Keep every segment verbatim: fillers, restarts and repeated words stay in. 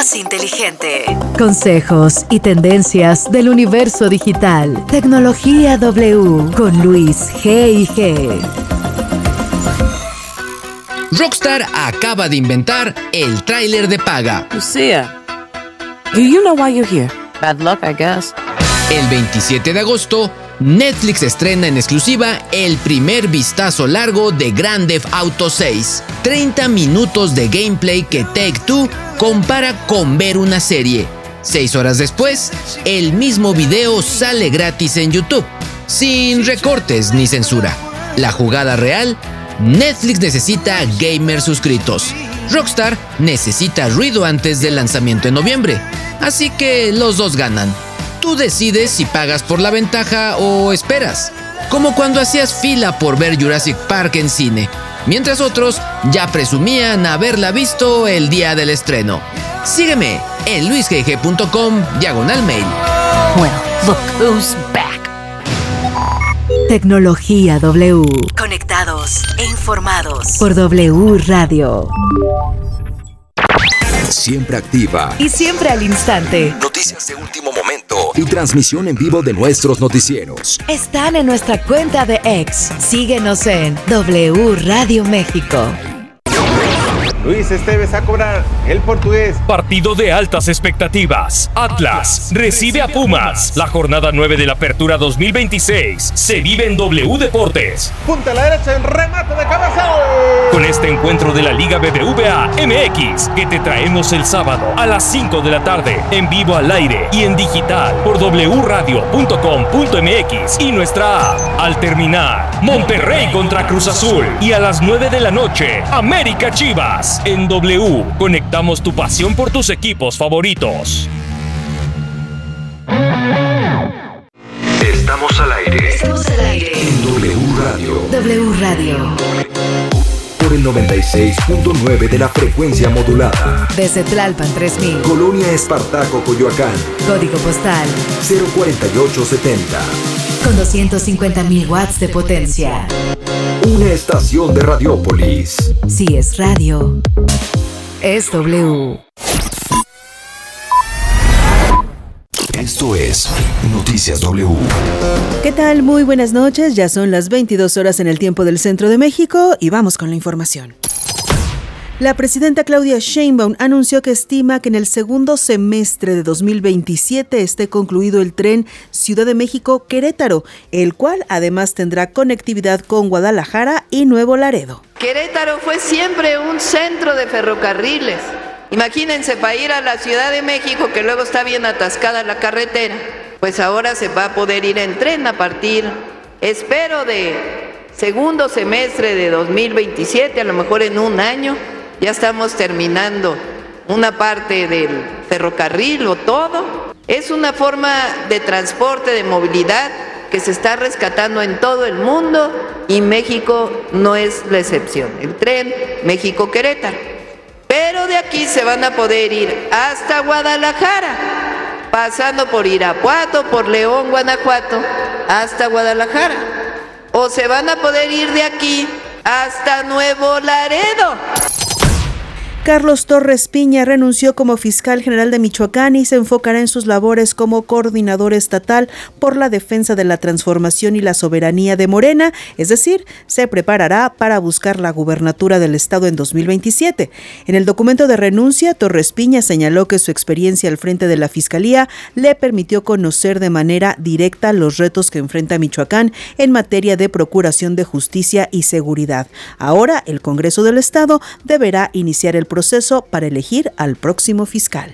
más inteligente. Consejos y tendencias del universo digital. Tecnología W con Luis G y G. Rockstar acaba de inventar el tráiler de paga. Lucia, do you know why you're here? Bad luck, I guess. El veintisiete de agosto, Netflix estrena en exclusiva el primer vistazo largo de Grand Theft Auto seis. treinta minutos de gameplay que Take-Two compara con ver una serie. Seis horas después, el mismo video sale gratis en YouTube, sin recortes ni censura. La jugada real: Netflix necesita gamers suscritos. Rockstar necesita ruido antes del lanzamiento en noviembre. Así que los dos ganan. Tú decides si pagas por la ventaja o esperas. Como cuando hacías fila por ver Jurassic Park en cine, mientras otros ya presumían haberla visto el día del estreno. Sígueme en luisgg punto com diagonal mail. Well, look who's back. Tecnología W. Conectados e informados por W Radio. Siempre activa y siempre al instante. Noticias de último momento y transmisión en vivo de nuestros noticieros. Están en nuestra cuenta de X. Síguenos en W Radio México. Luis Esteves a cobrar el portugués. Partido de altas expectativas. Atlas recibe a Pumas. La jornada nueve de la Apertura dos mil veintiséis se vive en W Deportes. Punta a la derecha, el remate de cabeza. Con este encuentro de la Liga B B V A M X que te traemos el sábado a las cinco de la tarde, en vivo al aire y en digital por w radio punto com punto m x y nuestra app. Al terminar, Monterrey contra Cruz Azul y a las nueve de la noche, América Chivas. En W, conectamos tu pasión por tus equipos favoritos. Estamos al aire. Estamos al aire. En W Radio. W Radio. Por el noventa y seis punto nueve de la frecuencia modulada. Desde Tlalpan tres mil. Colonia Espartaco, Coyoacán. Código postal cero cuarenta y ocho setenta. Con doscientos cincuenta mil watts de potencia. Una estación de Radiópolis. Si es radio, es W. Esto es Noticias W. ¿Qué tal? Muy buenas noches. Ya son las veintidós horas en el tiempo del centro de México y vamos con la información. La presidenta Claudia Sheinbaum anunció que estima que en el segundo semestre de dos mil veintisiete esté concluido el tren Ciudad de México-Querétaro, el cual además tendrá conectividad con Guadalajara y Nuevo Laredo. Querétaro fue siempre un centro de ferrocarriles. Imagínense, para ir a la Ciudad de México, que luego está bien atascada la carretera, pues ahora se va a poder ir en tren a partir, espero, de segundo semestre de dos mil veintisiete, a lo mejor en un año. Ya estamos terminando una parte del ferrocarril o todo. Es una forma de transporte, de movilidad que se está rescatando en todo el mundo y México no es la excepción. El tren México-Querétaro. Pero de aquí se van a poder ir hasta Guadalajara, pasando por Irapuato, por León, Guanajuato, hasta Guadalajara. O se van a poder ir de aquí hasta Nuevo Laredo. Carlos Torres Piña renunció como fiscal general de Michoacán y se enfocará en sus labores como coordinador estatal por la defensa de la transformación y la soberanía de Morena, es decir, se preparará para buscar la gubernatura del estado en dos mil veintisiete. En el documento de renuncia, Torres Piña señaló que su experiencia al frente de la fiscalía le permitió conocer de manera directa los retos que enfrenta Michoacán en materia de procuración de justicia y seguridad. Ahora, el Congreso del Estado deberá iniciar el proceso proceso para elegir al próximo fiscal.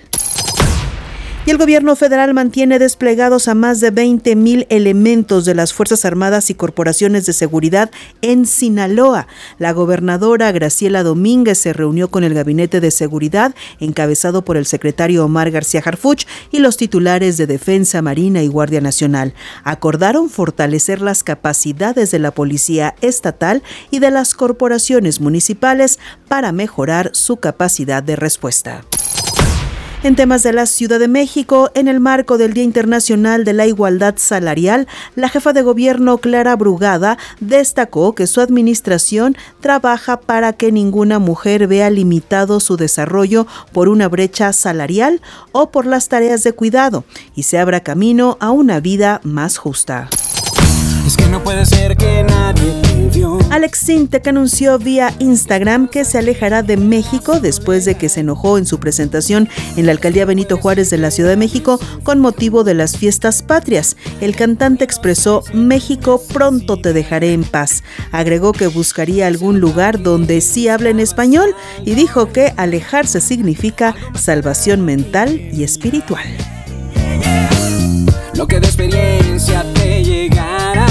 Y el gobierno federal mantiene desplegados a más de veinte mil elementos de las Fuerzas Armadas y corporaciones de seguridad en Sinaloa. La gobernadora Graciela Domínguez se reunió con el Gabinete de Seguridad, encabezado por el secretario Omar García Harfuch y los titulares de Defensa, Marina y Guardia Nacional. Acordaron fortalecer las capacidades de la Policía Estatal y de las corporaciones municipales para mejorar su capacidad de respuesta. En temas de la Ciudad de México, en el marco del Día Internacional de la Igualdad Salarial, la jefa de gobierno Clara Brugada destacó que su administración trabaja para que ninguna mujer vea limitado su desarrollo por una brecha salarial o por las tareas de cuidado y se abra camino a una vida más justa. Es que no puede ser que nadie te vio. Alex Sintek anunció vía Instagram que se alejará de México después de que se enojó en su presentación en la alcaldía Benito Juárez de la Ciudad de México con motivo de las fiestas patrias. El cantante expresó: México, pronto te dejaré en paz. Agregó que buscaría algún lugar donde sí hablen español y dijo que alejarse significa salvación mental y espiritual. Lo que de experiencia te llegará,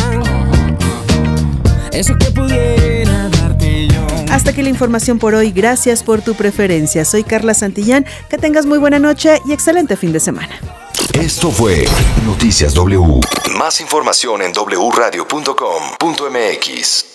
eso que pudiera darte yo. Hasta aquí la información por hoy. Gracias por tu preferencia. Soy Carla Santillán. Que tengas muy buena noche y excelente fin de semana. Esto fue Noticias W. Más información en doble u radio punto com punto m x.